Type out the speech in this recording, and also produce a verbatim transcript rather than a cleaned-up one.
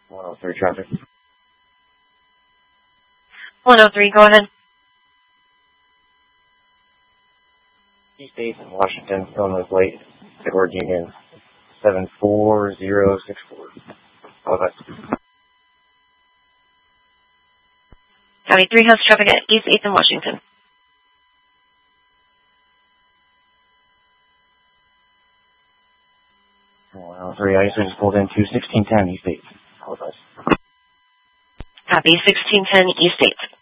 one oh three traffic. one oh three, go ahead. East eighth in Washington, filling was late. Edward Union, seven four zero six four. Over. Copy, three house traffic at East eighth in Washington. one oh three, I just pulled in to sixteen ten East eighth. Apologize. Copy, sixteen ten East eighth.